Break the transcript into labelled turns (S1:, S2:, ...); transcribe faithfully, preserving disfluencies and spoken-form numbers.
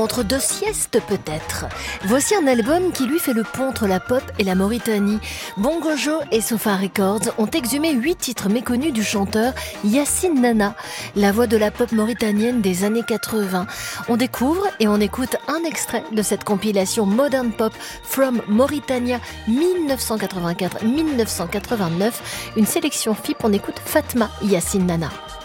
S1: Entre deux siestes peut-être. Voici un album qui lui fait le pont entre la pop et la Mauritanie. Bongo Joe et Sofa Records ont exhumé huit titres méconnus du chanteur Yacine Nana, la voix de la pop mauritanienne des années quatre-vingts. On découvre et on écoute un extrait de cette compilation Modern Pop From Mauritania dix-neuf cent quatre-vingt-quatre à dix-neuf cent quatre-vingt-neuf, une sélection F I P. On écoute Fatma Yacine Nana.